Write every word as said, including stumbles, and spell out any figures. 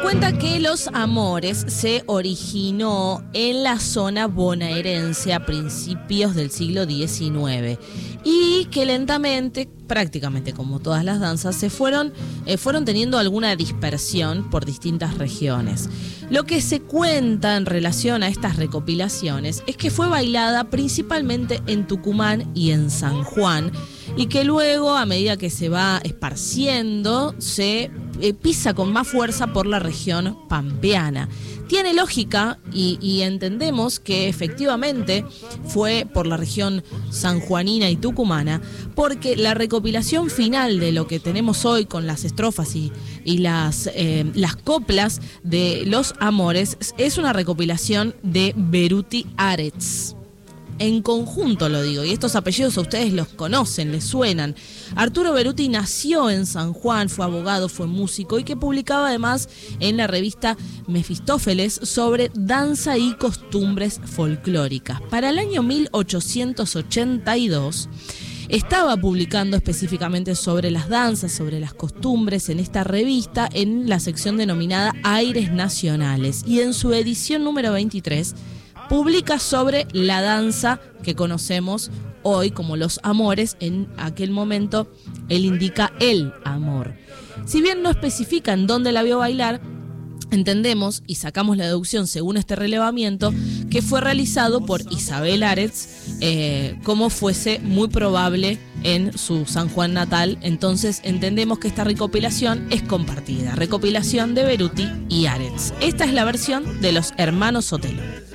cuenta que Los Amores se originó en la zona bonaerense a principios del siglo diecinueve y que lentamente, prácticamente como todas las danzas, se fueron, eh, fueron teniendo alguna dispersión por distintas regiones. Lo que se cuenta en relación a estas recopilaciones es que fue bailada principalmente en Tucumán y en San Juan, y que luego, a medida que se va esparciendo, se eh, pisa con más fuerza por la región pampeana. Tiene lógica y, y entendemos que efectivamente fue por la región sanjuanina y tucumana, porque la recopilación final de lo que tenemos hoy con las estrofas y, y las, eh, las coplas de Los Amores es una recopilación de Beruti Aretz. En conjunto lo digo, y estos apellidos a ustedes los conocen, les suenan. Arturo Beruti nació en San Juan, fue abogado, fue músico y que publicaba además en la revista Mefistófeles sobre danza y costumbres folclóricas. Para el año mil ochocientos ochenta y dos estaba publicando específicamente sobre las danzas, sobre las costumbres en esta revista en la sección denominada Aires Nacionales, y en su edición número veintitrés publica sobre la danza que conocemos hoy como Los Amores. En aquel momento él indica el amor. Si bien no especifica en dónde la vio bailar, entendemos y sacamos la deducción según este relevamiento que fue realizado por Isabel Aretz, eh, como fuese muy probable en su San Juan natal. Entonces entendemos que esta recopilación es compartida, recopilación de Beruti y Aretz. Esta es la versión de los hermanos Sotelo.